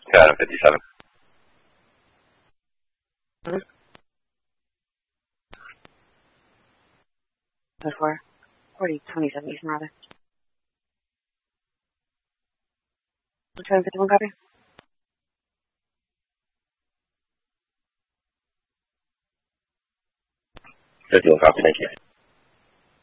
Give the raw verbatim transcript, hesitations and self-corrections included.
Got it, fifty-seven. Mm-hmm. Before. forty, twenty-seven, Eastern, rather. twenty fifty-one copy? fifty-one copy, thank you.